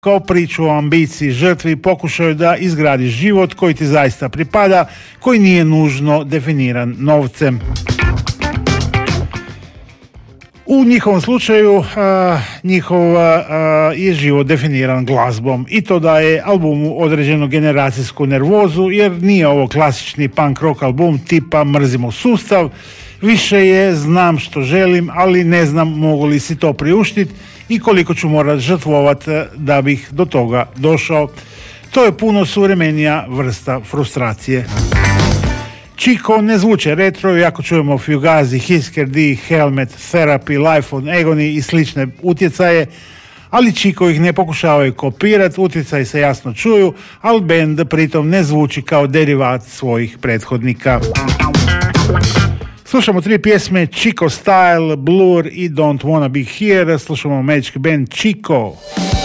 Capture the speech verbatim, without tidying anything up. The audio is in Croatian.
kao priču o ambiciji, žrtvi, pokušaju da izgradi život koji ti zaista pripada, koji nije nužno definiran novcem. U njihovom slučaju uh, njihov uh, je život definiran glazbom i to daje albumu određenu generacijsku nervozu, jer nije ovo klasični punk rock album tipa mrzimo sustav, više je znam što želim, ali ne znam mogu li si to priuštiti i koliko ću morat žrtvovati da bih do toga došao. To je puno suvremenija vrsta frustracije. Chico ne zvuče retro, iako čujemo Fugazi, Husker D, Helmet, Therapy, Life on Agony i slične utjecaje, ali Chico ih ne pokušavaju kopirati, utjecaji se jasno čuju, ali band pritom ne zvuči kao derivat svojih prethodnika. Slušamo tri pjesme, Chico Style, Blur i Don't Wanna Be Here. Slušamo američki band Chico.